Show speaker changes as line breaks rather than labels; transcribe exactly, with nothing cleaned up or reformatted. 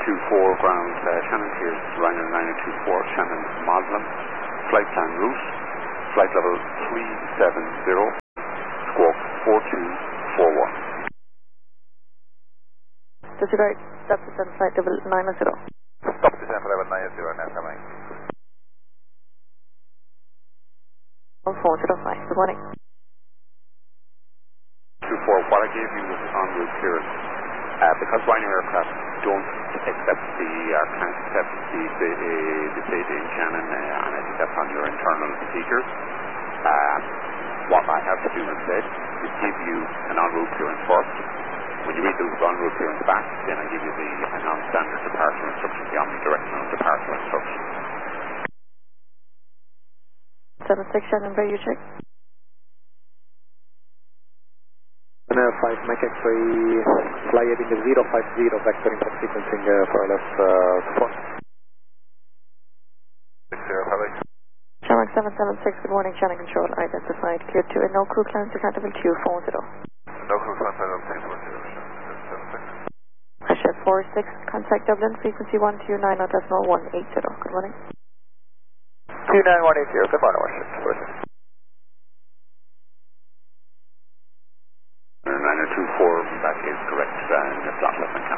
two four ground, uh, Shannon here, Ryanair nine oh two four, Shannon Muslim, flight plan route, flight level three seven zero, squawk four two four one.
Disregard, stop descent flight level nine zero.
Stop descent level nine zero, now coming.
four zero five, good morning.
two four, what I gave you was en route clearance. Uh, because Ryanair aircraft don't accept the, or can't accept the, the, uh, the data in Shannon, uh, and I think that's on your internal procedures. Uh, what I have to do instead is give you an en route clearance first. When you read those en route clearance back, then I give you the uh, non-standard departure instruction, the omnidirectional departure instruction.
seven six Shannon, where you check?
five Mike X-ray, fly heading zero five zero, vector impact sequencing uh, for L F support.
six zero, hello.
Shamrock seven seven six, good morning, Shannon control, identified, clear to a no crew clearance, account level two four zero.
No crew clearance, level two four zero, seven six.
Russia four six, contact Dublin, frequency one two nine, decimal one eight zero, good morning.
two nine one eight zero, good morning, Russia four six.
nine oh two four, that is correct, and uh, flat left